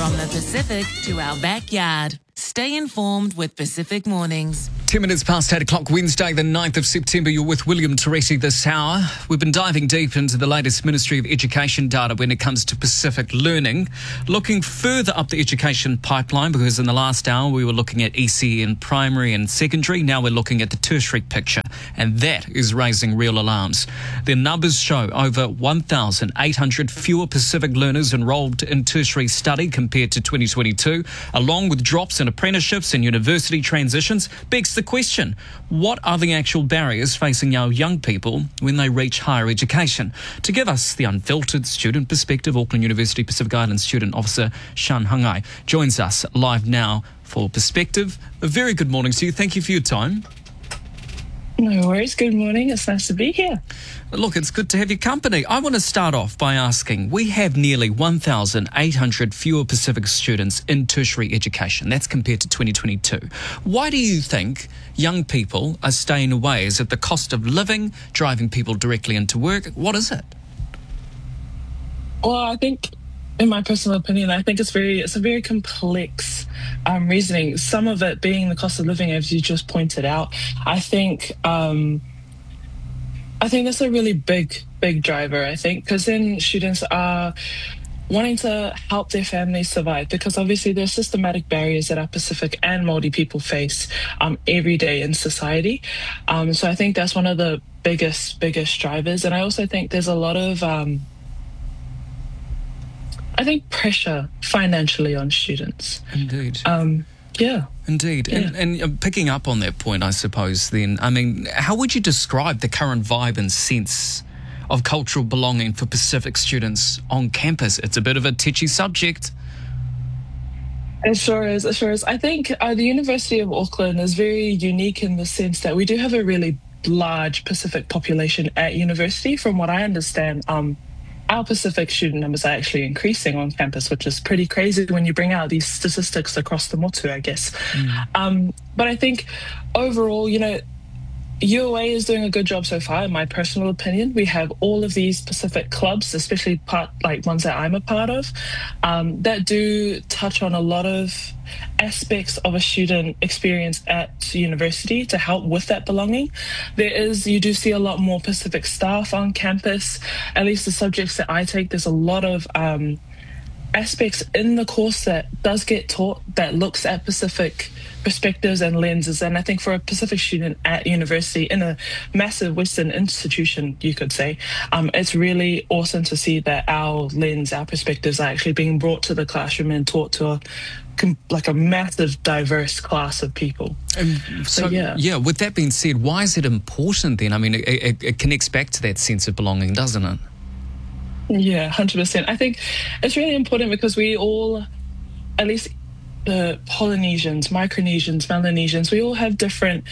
From the Pacific to our backyard. Stay informed with Pacific Mornings. 10 minutes past 8 o'clock, Wednesday, the 9th of September. You're with William Teresi this hour. We've been diving deep into the latest Ministry of Education data when it comes to Pacific learning, looking further up the education pipeline, because in the last hour we were looking at ECE in primary and secondary. Now we're looking at the tertiary picture, and that is raising real alarms. The numbers show over 1,800 fewer Pacific learners enrolled in tertiary study compared to 2022, along with drops in apprenticeships and university transitions. Begs the question, what are the actual barriers facing our young people when they reach higher education? To give us the unfiltered student perspective, Auckland University Pacific Islands Student Officer Shan Hangai joins us live now for Perspective. A very good morning to you. Thank you for your time. No worries. Good morning. It's nice to be here. Look, it's good to have your company. I want to start off by asking, we have nearly 1,800 fewer Pacific students in tertiary education. That's compared to 2022. Why do you think young people are staying away? Is it the cost of living, driving people directly into work? What is it? Well, I think, in my personal opinion, I think it's a very complex reasoning. Some of it being the cost of living, as you just pointed out. I think that's a really big driver. I think because then students are wanting to help their families survive, because obviously there's systematic barriers that our Pacific and Māori people face every day in society. So I think that's one of the biggest drivers. And I also think there's a lot of pressure financially on students. Indeed. Yeah. Indeed. Yeah. And picking up on that point, I suppose, then, I mean, how would you describe the current vibe and sense of cultural belonging for Pacific students on campus? It's a bit of a touchy subject. It sure is. I think the University of Auckland is very unique in the sense that we do have a really large Pacific population at university. From what I understand, our Pacific student numbers are actually increasing on campus, which is pretty crazy when you bring out these statistics across the motu, I guess. But I think overall, UOA is doing a good job so far, in my personal opinion. We have all of these Pacific clubs, especially ones that I'm a part of, that do touch on a lot of aspects of a student experience at university to help with that belonging. You do see a lot more Pacific staff on campus. At least the subjects that I take, there's a lot of aspects in the course that does get taught that looks at Pacific perspectives and lenses. And I think for a Pacific student at university in a massive Western institution, you could say, it's really awesome to see that our lens, our perspectives are actually being brought to the classroom and taught to a massive diverse class of people. So with that being said, why is it important then? I mean, it connects back to that sense of belonging, doesn't it? Yeah, 100%. I think it's really important because we all, at least the Polynesians, Micronesians, Melanesians, we all have different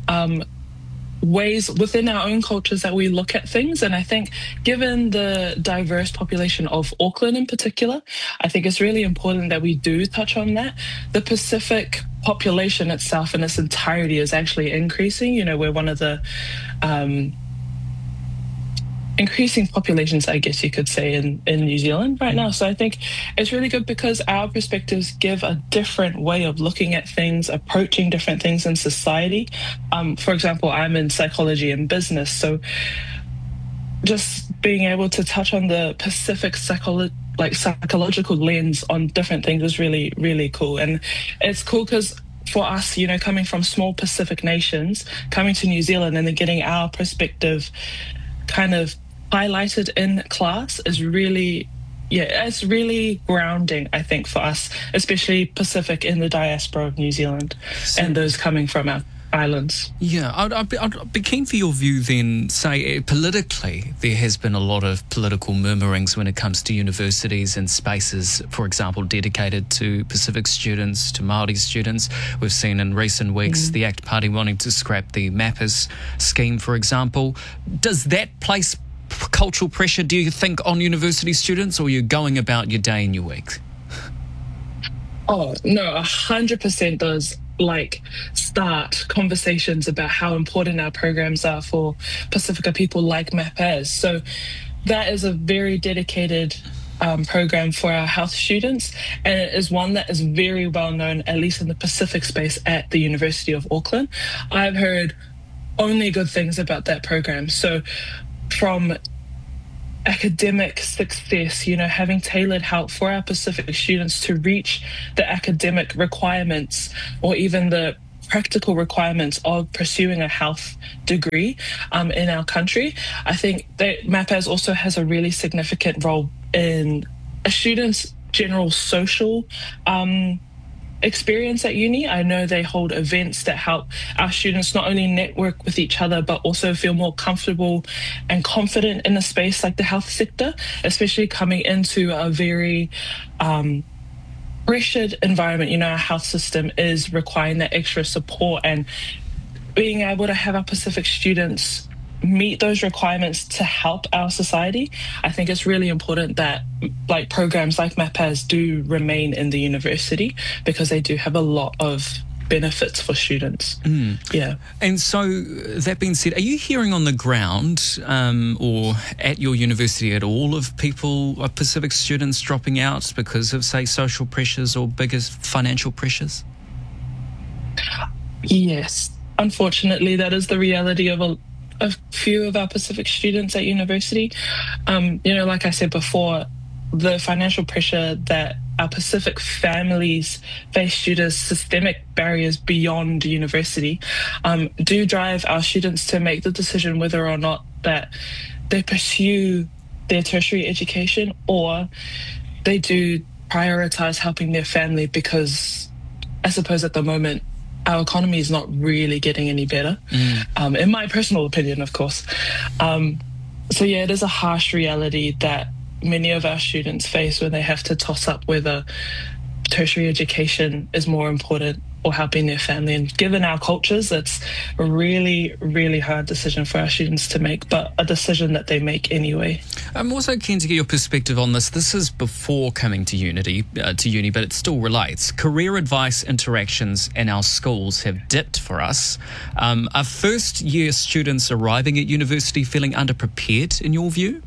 ways within our own cultures that we look at things. And I think given the diverse population of Auckland in particular, I think it's really important that we do touch on that. The Pacific population itself in its entirety is actually increasing. We're one of the increasing populations, I guess you could say, in New Zealand right now. So I think it's really good because our perspectives give a different way of looking at things, approaching different things in society. For example, I'm in psychology and business, so just being able to touch on the Pacific psychological lens on different things is really, really cool. And it's cool because for us, coming from small Pacific nations, coming to New Zealand and then getting our perspective kind of highlighted in class is really, it's really grounding, I think, for us, especially Pacific in the diaspora of New Zealand and those coming from our islands. Yeah, I'd be keen for your view then. Say, politically, there has been a lot of political murmurings when it comes to universities and spaces, for example, dedicated to Pacific students, to Māori students. We've seen in recent weeks the ACT Party wanting to scrap the MAPAS scheme, for example. Does that place cultural pressure, do you think, on university students, or are you going about your day and your week? Oh, no, 100% does start conversations about how important our programs are for Pacifica people like MAPAS. So that is a very dedicated program for our health students, and it is one that is very well known, at least in the Pacific space at the University of Auckland. I've heard only good things about that program. So from academic success, having tailored help for our Pacific students to reach the academic requirements or even the practical requirements of pursuing a health degree in our country. I think that MAPAS also has a really significant role in a student's general social experience at uni. I know they hold events that help our students not only network with each other, but also feel more comfortable and confident in a space like the health sector, especially coming into a very pressured environment. Our health system is requiring that extra support, and being able to have our Pacific students meet those requirements to help our society. I think it's really important that programs like MAPAS do remain in the university, because they do have a lot of benefits for students. Yeah. And so, that being said, are you hearing on the ground or at your university at all of Pacific students dropping out because of, say, social pressures or bigger financial pressures? Yes. Unfortunately, that is the reality of a few of our Pacific students at university. Like I said before, the financial pressure that our Pacific families face due to systemic barriers beyond university do drive our students to make the decision whether or not that they pursue their tertiary education, or they do prioritize helping their family, because I suppose at the moment our economy is not really getting any better, in my personal opinion, of course. So yeah, it is a harsh reality that many of our students face when they have to toss up whether tertiary education is more important or helping their family. And given our cultures, it's a really, really hard decision for our students to make, but a decision that they make anyway. I'm also keen to get your perspective on this. This is before coming to uni, but it still relates. Career advice interactions in our schools have dipped for us. Are first-year students arriving at university feeling underprepared, in your view?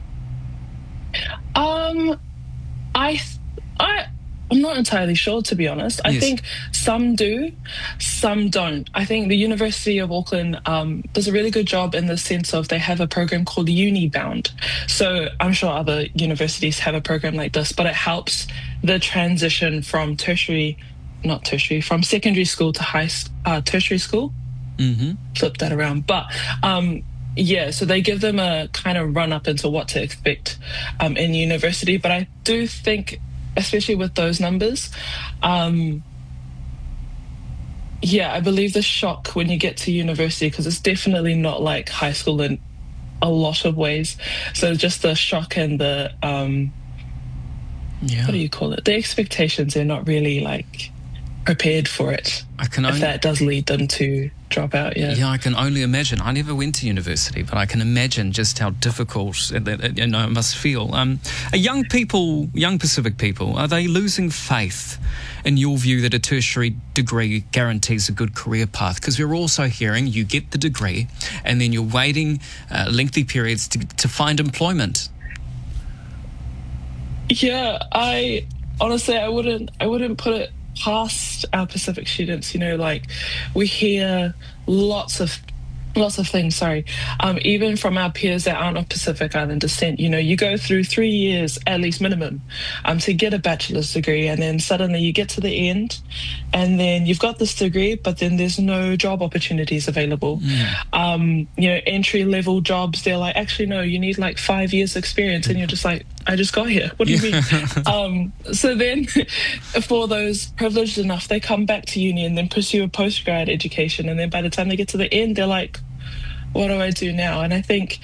I'm not entirely sure, to be honest. I think some do, some don't. I think the University of Auckland does a really good job in the sense of they have a program called UniBound. So I'm sure other universities have a program like this, but it helps the transition from from secondary school to tertiary school. Flip that around. But so they give them a kind of run up into what to expect in university. But I do think, especially with those numbers, I believe the shock when you get to university, because it's definitely not like high school in a lot of ways. So just the shock and the, what do you call it? The expectations, they're not really prepared for it. If that does lead them to drop out, Yeah, I can only imagine. I never went to university, but I can imagine just how difficult it must feel. Are young Pacific people, are they losing faith in your view that a tertiary degree guarantees a good career path? Because we're also hearing you get the degree and then you're waiting lengthy periods to find employment. Yeah, I wouldn't put it past our Pacific students. We hear lots of things, even from our peers that aren't of Pacific Island descent. You go through 3 years at least minimum to get a bachelor's degree, and then suddenly you get to the end and then you've got this degree, but then there's no job opportunities available. Entry level jobs, they're like, actually no, you need 5 years experience, and you're just like, I just got here, what do you mean? So then for those privileged enough, they come back to uni and then pursue a postgrad education, and then by the time they get to the end, they're like, what do I do now? And I think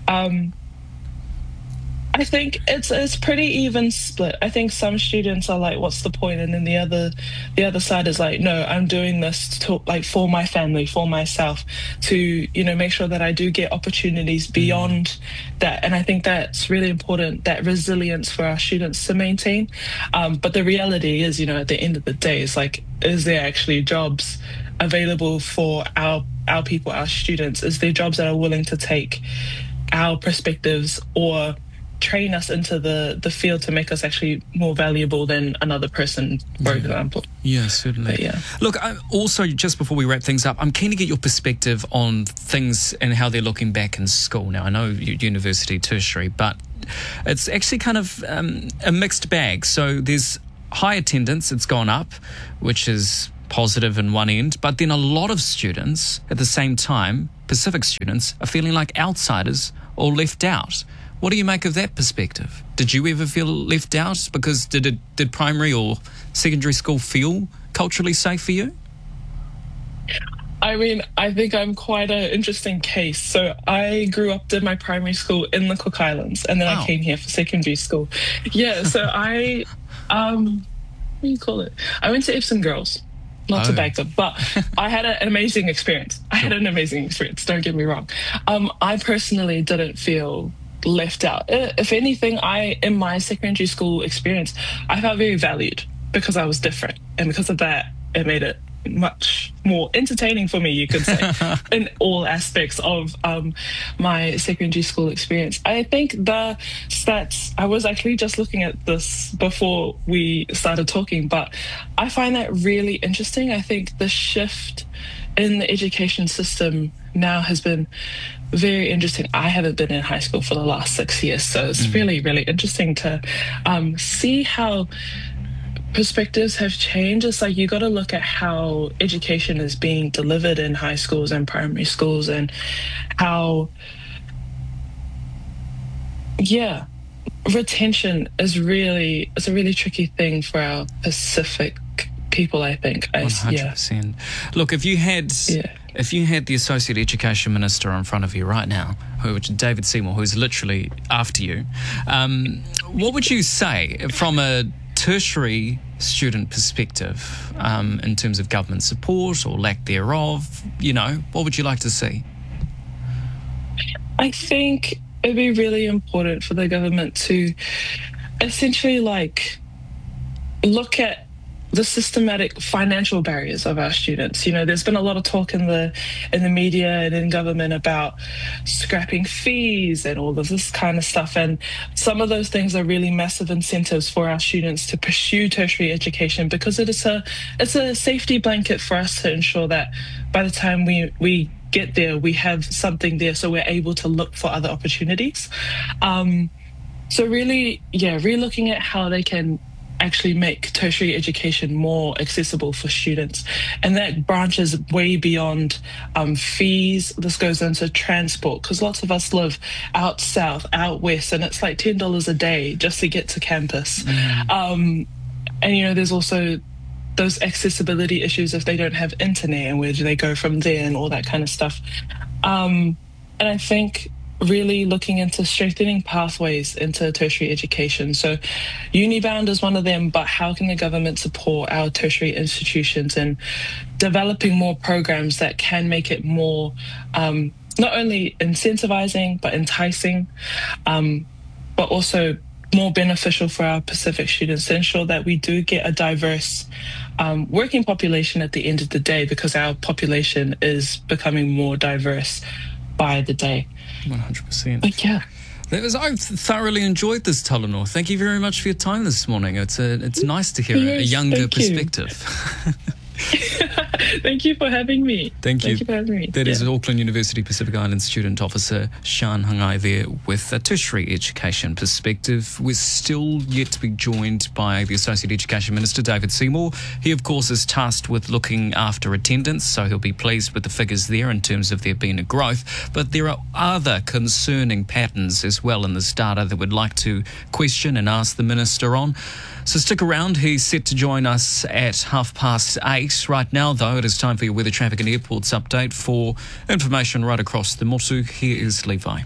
it's pretty even split. I think some students are like, what's the point? And then the other side is like, no, I'm doing this for my family, for myself, to make sure that I do get opportunities beyond that. And I think that's really important, that resilience for our students to maintain. But the reality is, at the end of the day, it's is there actually jobs available for our people, our students? Is there jobs that are willing to take our perspectives, or train us into the field to make us actually more valuable than another person, for example. Yeah, certainly. But yeah. Look, also, just before we wrap things up, I'm keen to get your perspective on things and how they're looking back in school. Now, I know university, tertiary, but it's actually kind of a mixed bag. So there's high attendance, it's gone up, which is positive in one end, but then a lot of students at the same time, Pacific students, are feeling like outsiders or left out. What do you make of that perspective? Did you ever feel left out? Because did primary or secondary school feel culturally safe for you? I mean, I think I'm quite an interesting case. So I grew up, did my primary school in the Cook Islands, and then I came here for secondary school. Yeah, so I, what do you call it? I went to Epsom Girls. Not to bag them, but I had an amazing experience. Don't get me wrong. I personally didn't feel left out. If anything, in my secondary school experience, I felt very valued because I was different. And because of that, it made it much more entertaining for me, you could say, in all aspects of my secondary school experience. I think the stats, I was actually just looking at this before we started talking, but I find that really interesting. I think the shift in the education system now has been very interesting. I haven't been in high school for the last 6 years, so it's really, really interesting to see how perspectives have changed. It's like you got to look at how education is being delivered in high schools and primary schools, and how, retention is it's a really tricky thing for our Pacific people, I think. 100%. Look, if you had the Associate Education Minister in front of you right now, David Seymour, who's literally after you, what would you say from a tertiary student perspective in terms of government support or lack thereof? What would you like to see? I think it'd be really important for the government to essentially look at the systematic financial barriers of our students. There's been a lot of talk in the media and in government about scrapping fees and all of this kind of stuff. And some of those things are really massive incentives for our students to pursue tertiary education, because it's a safety blanket for us to ensure that by the time we get there, we have something there, so we're able to look for other opportunities. So really looking at how they can actually make tertiary education more accessible for students. And that branches way beyond fees. This goes into transport, because lots of us live out south, out west, and it's like $10 a day just to get to campus. And there's also those accessibility issues if they don't have internet, and where do they go from there, and all that kind of stuff. And I think really looking into strengthening pathways into tertiary education. So Unibound is one of them, but how can the government support our tertiary institutions in developing more programs that can make it more not only incentivizing but enticing, but also more beneficial for our Pacific students, to ensure that we do get a diverse working population at the end of the day, because our population is becoming more diverse by the day. 100%. But yeah. I've thoroughly enjoyed this, Talanoa. Thank you very much for your time this morning. It's nice to hear a younger perspective. Thank you for having me. Thank you. Thank you for having me. That is Auckland University Pacific Islands Student Officer Sian Hangai there with a tertiary education perspective. We're still yet to be joined by the Associate Education Minister, David Seymour. He, of course, is tasked with looking after attendance, so he'll be pleased with the figures there in terms of there being a growth. But there are other concerning patterns as well in this data that we'd like to question and ask the Minister on. So stick around. He's set to join us at 8:30. Right now, though, it is time for your weather, traffic and airports update. For information right across the Motu, here is Levi.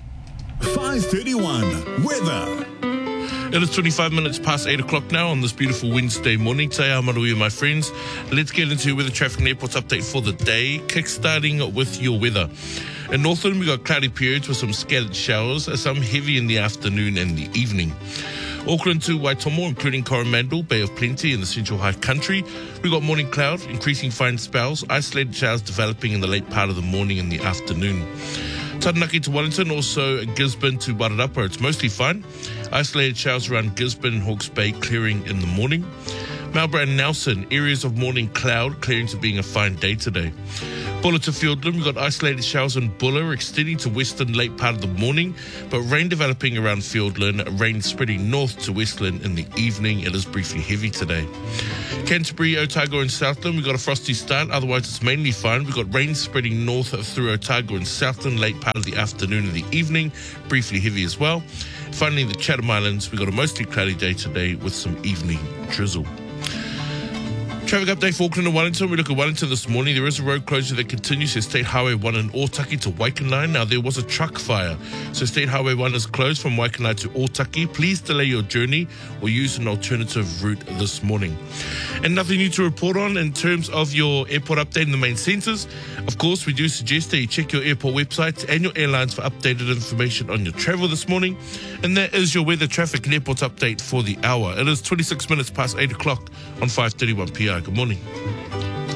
5:31 weather. It is 25 minutes past 8 o'clock now on this beautiful Wednesday morning. Te amaruia, my friends. Let's get into your weather, traffic and airports update for the day, kickstarting with your weather. In Northland, we got cloudy periods with some scattered showers, some heavy in the afternoon and the evening. Auckland to Waitomo, including Coromandel, Bay of Plenty and the Central High Country. We got morning cloud, increasing fine spells, isolated showers developing in the late part of the morning and the afternoon. Taranaki to Wellington, also Gisborne to Wairarapa. It's mostly fine. Isolated showers around Gisborne and Hawke's Bay, clearing in the morning. Marlborough and Nelson, areas of morning cloud, clearing to being a fine day today. Buller to Fiordland, we've got isolated showers on Buller, extending to western late part of the morning, but rain developing around Fiordland, rain spreading north to Westland in the evening. It is briefly heavy today. Canterbury, Otago and Southland, we've got a frosty start, otherwise it's mainly fine. We've got rain spreading north through Otago and Southland, late part of the afternoon and the evening, briefly heavy as well. Finally, the Chatham Islands, we've got a mostly cloudy day today with some evening drizzle. Traffic update for Auckland and Wellington. We look at Wellington this morning. There is a road closure that continues to State Highway 1 in Otaki to Waikanai. Now, there was a truck fire, so State Highway 1 is closed from Waikanai to Otaki. Please delay your journey or use an alternative route this morning. And nothing new to report on in terms of your airport update in the main centres. Of course, we do suggest that you check your airport websites and your airlines for updated information on your travel this morning. And that is your weather, traffic and airport update for the hour. It is 26 minutes past 8 o'clock on 5:31 p.m. Good morning.